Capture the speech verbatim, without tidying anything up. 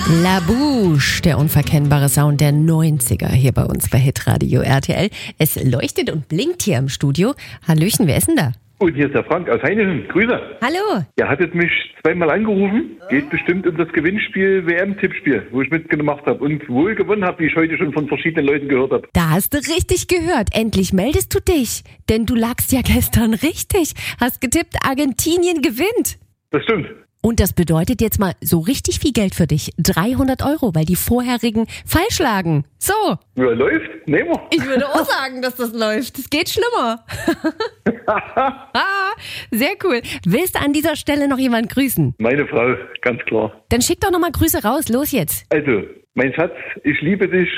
La Bouche, der unverkennbare Sound der neunziger hier bei uns bei Hitradio R T L. Es leuchtet und blinkt hier im Studio. Hallöchen, wer ist denn da? Und hier ist der Frank aus Heinischen. Grüße. Hallo. Ihr hattet mich zweimal angerufen. Geht bestimmt um das Gewinnspiel W M-Tippspiel, wo ich mitgemacht habe und wohl gewonnen habe, wie ich heute schon von verschiedenen Leuten gehört habe. Da hast du richtig gehört. Endlich meldest du dich. Denn du lagst ja gestern richtig. Hast getippt, Argentinien gewinnt. Das stimmt. Und das bedeutet jetzt mal so richtig viel Geld für dich. dreihundert Euro, weil die vorherigen falsch lagen. So. Ja, läuft. Nehmen wir. Ich würde auch sagen, dass das läuft. Es geht schlimmer. ah, sehr cool. Willst du an dieser Stelle noch jemand grüßen? Meine Frau, ganz klar. Dann schick doch noch mal Grüße raus. Los jetzt. Also, mein Schatz, ich liebe dich.